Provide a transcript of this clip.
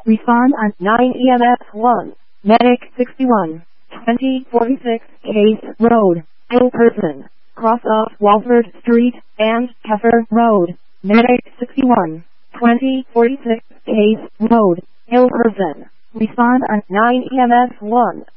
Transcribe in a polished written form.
Respond on 9 EMS 1. Medic 61. 2046 Case Road. Ill person. Cross off Walford Street and Heifer Road. Medic 61. 2046 Case Road. Ill person. Respond on 9 EMS 1.